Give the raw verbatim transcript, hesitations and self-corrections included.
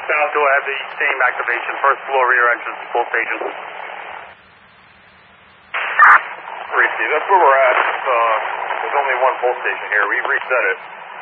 South, do I have the same activation? First floor, rear entrance, both stations. Receive. That's where we're at. Uh, there's only one pull station here. We reset it.